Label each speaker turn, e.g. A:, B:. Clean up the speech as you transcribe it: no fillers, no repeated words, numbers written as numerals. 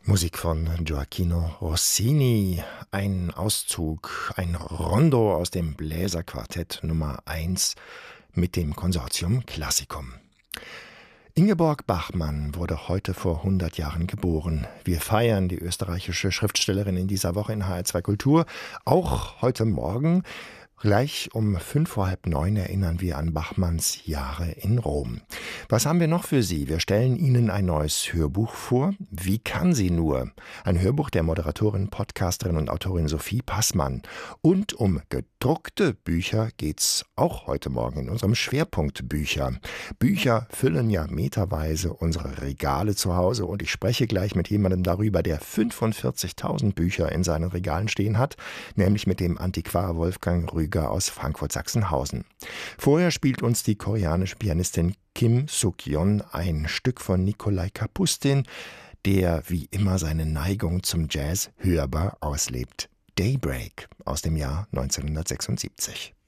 A: Musik von Gioachino Rossini, ein Auszug, ein Rondo aus dem Bläserquartett Nummer 1 mit dem Konsortium Classicum. Ingeborg Bachmann wurde heute vor 100 Jahren geboren. Wir feiern die österreichische Schriftstellerin in dieser Woche in HR2 Kultur. Auch heute Morgen, gleich um 8:55 erinnern wir an Bachmanns Jahre in Rom. Was haben wir noch für Sie? Wir stellen Ihnen ein neues Hörbuch vor. Wie kann sie nur? Ein Hörbuch der Moderatorin, Podcasterin und Autorin Sophie Passmann. Und um gedruckte Bücher geht's auch heute Morgen in unserem Schwerpunkt Bücher. Bücher füllen ja meterweise unsere Regale zu Hause und ich spreche gleich mit jemandem darüber, der 45.000 Bücher in seinen Regalen stehen hat, nämlich mit dem Antiquar Wolfgang Rüger aus Frankfurt-Sachsenhausen. Vorher spielt uns die koreanische Pianistin Kim Suk-yeon ein Stück von Nikolai Kapustin, der wie immer seine Neigung zum Jazz hörbar auslebt. Daybreak aus dem Jahr 1976.